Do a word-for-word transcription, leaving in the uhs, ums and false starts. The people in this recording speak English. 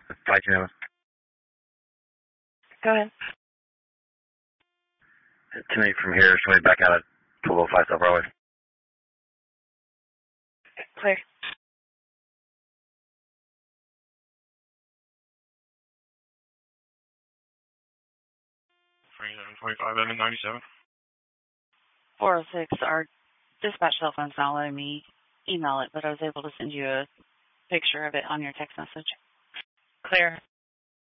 Flight two. Go ahead. ten eight from here, showing back out at twelve oh five South Broadway. Clear. twenty-seven twenty-five, M ninety-seven. four oh six, our dispatch cell phone's not letting me email it, but I was able to send you a picture of it on your text message. Clear.